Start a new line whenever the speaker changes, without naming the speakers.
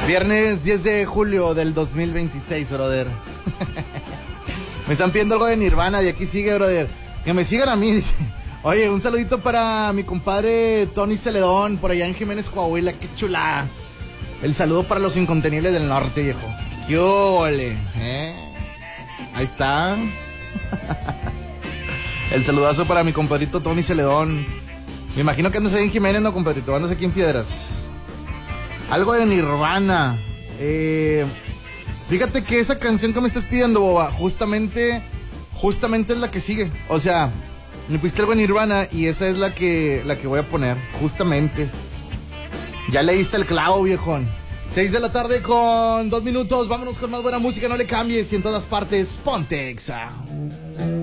Viernes 10 de julio del 2026, brother. Me están pidiendo algo de Nirvana y aquí sigue, brother. Que me sigan a mí, dice. Oye, un saludito para mi compadre Tony Celedón, por allá en Jiménez, Coahuila. Qué chula. El saludo para los incontenibles del norte, viejo. ¡Qué ole! Ahí está. El saludazo para mi compadrito Tony Celedón. Me imagino que andas ahí en Jiménez, ¿no, compadrito? Andas aquí en Piedras. Algo de Nirvana. Fíjate que esa canción que me estás pidiendo, boba, justamente es la que sigue. O sea, me pusiste algo de Nirvana y esa es la que voy a poner. Justamente. Ya leíste el clavo, viejón. 6 de la tarde con 2 minutos. Vámonos con más buena música, no le cambies. Y en todas partes, ponte Exa.